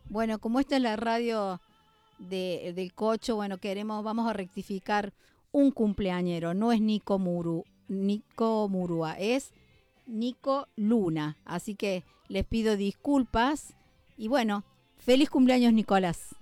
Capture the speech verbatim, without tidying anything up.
Bueno, como esta es la radio de, del Cocho, bueno, queremos, vamos a rectificar un cumpleañero. No es Nico Muru, Nico Murúa, es Nico Luna. Así que les pido disculpas y bueno, feliz cumpleaños, Nicolás.